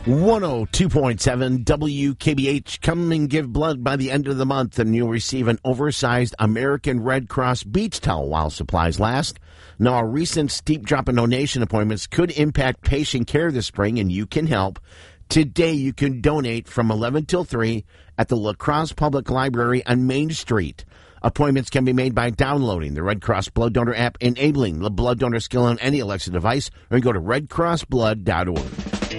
102.7 WKBH. Come and give blood by the end of the month, and you'll receive an oversized American Red Cross beach towel while supplies last. Now, a recent steep drop in donation appointments could impact patient care this spring, and you can help. Today, you can donate from 11 till 3 at the La Crosse Public Library on Main Street. Appointments can be made by downloading the Red Cross Blood Donor app, enabling the blood donor skill on any Alexa device, or go to redcrossblood.org.